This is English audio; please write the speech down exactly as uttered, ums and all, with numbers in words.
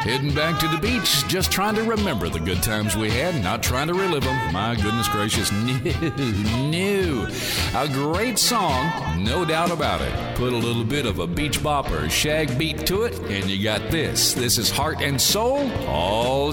Heading back to the beach, just trying to remember the good times we had, not trying to relive them. My goodness gracious, no, no. A great song, no doubt about it. Put a little bit of a beach bop or shag beat to it, and you got this. This is Heart and Soul, all